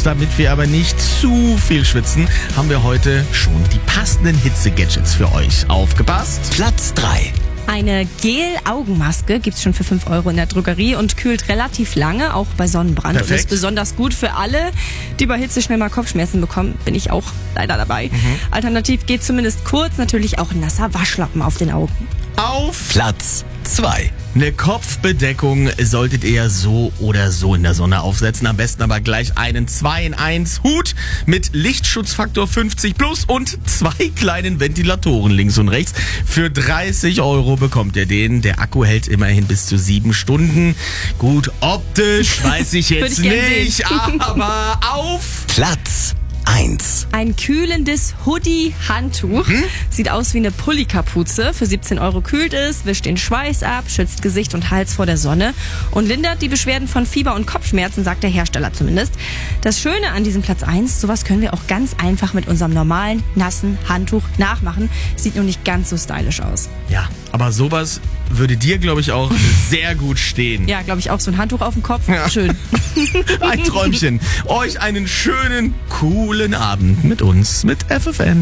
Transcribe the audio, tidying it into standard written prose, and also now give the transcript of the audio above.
Damit wir aber nicht zu viel schwitzen, haben wir heute schon die passenden Hitze-Gadgets für euch. Aufgepasst! Platz 3. Eine Gel-Augenmaske gibt's schon für 5 € in der Drogerie und kühlt relativ lange, auch bei Sonnenbrand. Perfekt. Und ist besonders gut für alle, die bei Hitze schnell mal Kopfschmerzen bekommen. Bin ich auch leider dabei. Alternativ geht zumindest kurz natürlich auch ein nasser Waschlappen auf den Augen. Auf Platz 2. eine Kopfbedeckung solltet ihr so oder so in der Sonne aufsetzen. Am besten aber gleich einen 2-in-1 Hut mit Lichtschutzfaktor 50 plus und 2 kleinen Ventilatoren links und rechts. Für 30 € bekommt ihr den. Der Akku hält immerhin bis zu 7 Stunden. Gut, optisch weiß ich jetzt Würde ich gern nicht, aber auf Platz 1. Ein kühlendes Hoodie-Handtuch. Sieht aus wie eine Pulli-Kapuze. Für 17 € kühlt es, wischt den Schweiß ab, schützt Gesicht und Hals vor der Sonne und lindert die Beschwerden von Fieber und Kopfschmerzen, sagt der Hersteller zumindest. Das Schöne an diesem Platz 1, sowas können wir auch ganz einfach mit unserem normalen, nassen Handtuch nachmachen. Sieht nur nicht ganz so stylisch aus. Ja, aber sowas würde dir, glaube ich, auch sehr gut stehen. Ja, glaube ich auch, so ein Handtuch auf dem Kopf. Ja. Schön. Ein Träumchen. Euch einen schönen, coolen Abend mit uns, mit FFN.